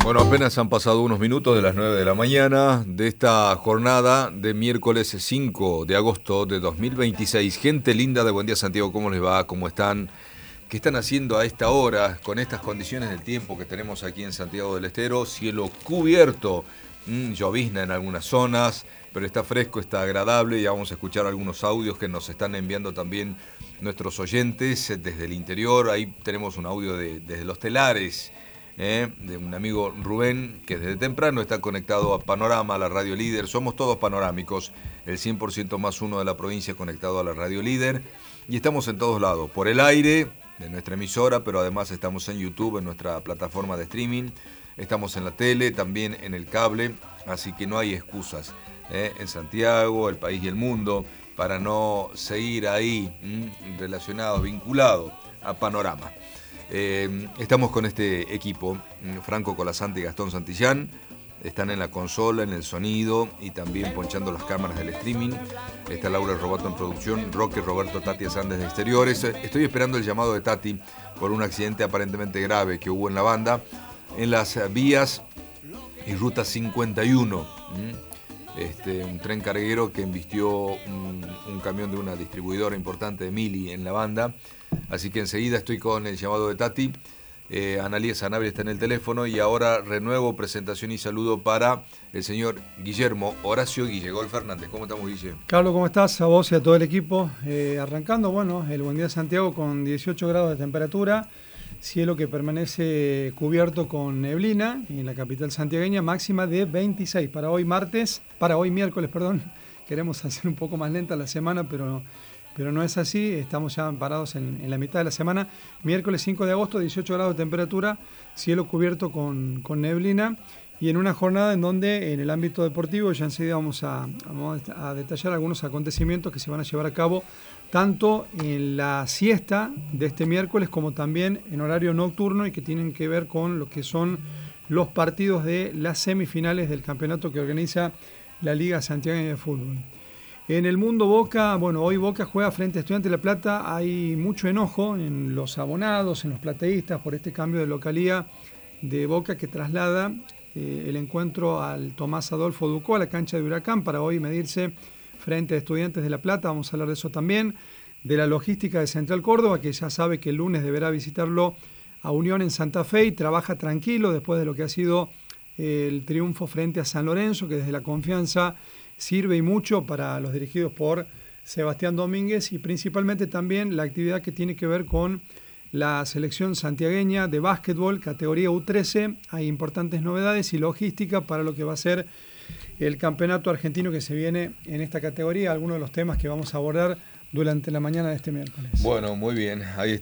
Bueno, apenas han pasado unos minutos de las 9 de la mañana de esta jornada de miércoles 5 de agosto de 2026. Gente linda de Buen Día Santiago, ¿cómo les va? ¿Cómo están? ¿Qué están haciendo a esta hora con estas condiciones del tiempo que tenemos aquí en Santiago del Estero? Cielo cubierto, llovizna en algunas zonas, pero está fresco, está agradable. Ya vamos a escuchar algunos audios que nos están enviando también nuestros oyentes desde el interior. Ahí tenemos un audio desde Los Telares, de un amigo Rubén, que desde temprano está conectado a Panorama, a la Radio Líder. Somos todos panorámicos, el 100% más uno de la provincia conectado a la Radio Líder. Y estamos en todos lados, por el aire de nuestra emisora, pero además estamos en YouTube, en nuestra plataforma de streaming. Estamos en la tele, también en el cable, así que no hay excusas en Santiago, el país y el mundo para no seguir ahí relacionados, vinculados a Panorama. Estamos con este equipo, Franco Colasante y Gastón Santillán, están en la consola, en el sonido y también ponchando las cámaras del streaming. Está Laura Robato en producción, Roque Roberto Tati Sandes de exteriores. Estoy esperando el llamado de Tati por un accidente aparentemente grave que hubo en la banda, en las vías y ruta 51. Un tren carguero que embistió un camión de una distribuidora importante de Mili en la banda. Así que enseguida estoy con el llamado de Tati. Analía Sanabria está en el teléfono y ahora renuevo presentación y saludo para el señor Guillermo Horacio Guillegol Fernández. ¿Cómo estamos, Guille? Carlos, ¿cómo estás? A vos y a todo el equipo. Arrancando, el Buen Día Santiago con 18 grados de temperatura, cielo que permanece cubierto con neblina en la capital santiagueña, máxima de 26 para hoy miércoles. Queremos hacer un poco más lenta la semana, pero no es así, estamos ya parados en la mitad de la semana. Miércoles 5 de agosto, 18 grados de temperatura, cielo cubierto con neblina, y en una jornada en donde en el ámbito deportivo ya enseguida vamos a detallar algunos acontecimientos que se van a llevar a cabo tanto en la siesta de este miércoles como también en horario nocturno, y que tienen que ver con lo que son los partidos de las semifinales del campeonato que organiza la Liga Santiagueña de Fútbol. En el mundo Boca, hoy Boca juega frente a Estudiantes de La Plata. Hay mucho enojo en los abonados, en los plateístas, por este cambio de localía de Boca que traslada el encuentro al Tomás Adolfo Ducó, a la cancha de Huracán, para hoy medirse frente a Estudiantes de La Plata. Vamos a hablar de eso también, de la logística de Central Córdoba, que ya sabe que el lunes deberá visitarlo a Unión en Santa Fe y trabaja tranquilo después de lo que ha sido el triunfo frente a San Lorenzo, que desde la confianza sirve y mucho para los dirigidos por Sebastián Domínguez, y principalmente también la actividad que tiene que ver con la selección santiagueña de básquetbol, categoría U13. Hay importantes novedades y logística para lo que va a ser el campeonato argentino que se viene en esta categoría, algunos de los temas que vamos a abordar durante la mañana de este miércoles. Bueno, muy bien, ahí está.